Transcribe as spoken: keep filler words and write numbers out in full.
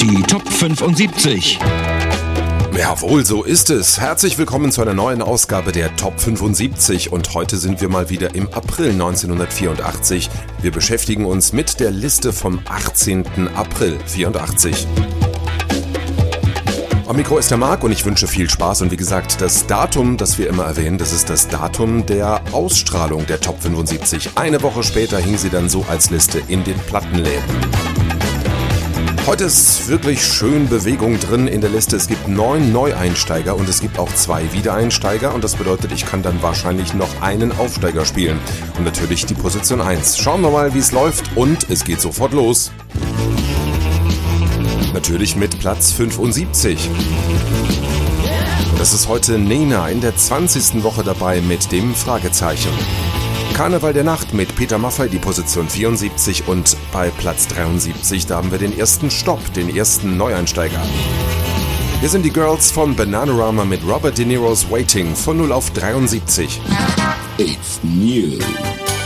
Die Top fünfundsiebzig. Jawohl, so ist es. Herzlich willkommen zu einer neuen Ausgabe der Top fünfundsiebzig und heute sind wir mal wieder im April neunzehnhundertvierundachtzig. Wir beschäftigen uns mit der Liste vom achtzehnten April vierundachtzig. Am Mikro ist der Marc und ich wünsche viel Spaß und wie gesagt, das Datum, das wir immer erwähnen, das ist das Datum der Ausstrahlung der Top fünfundsiebzig. Eine Woche später hing sie dann so als Liste in den Plattenläden. Heute ist wirklich schön Bewegung drin in der Liste. Es gibt neun Neueinsteiger und es gibt auch zwei Wiedereinsteiger und das bedeutet, ich kann dann wahrscheinlich noch einen Aufsteiger spielen. Und natürlich die Position eins. Schauen wir mal, wie es läuft und es geht sofort los. Natürlich mit Platz fünfundsiebzig. Das ist heute Nena in der zwanzigsten Woche dabei mit dem Fragezeichen. Karneval der Nacht mit Peter Maffay, die Position vierundsiebzig und bei Platz dreiundsiebzig, da haben wir den ersten Stopp, den ersten Neueinsteiger. Hier sind die Girls von Bananarama mit Robert De Niro's Waiting von null auf dreiundsiebzig. It's new.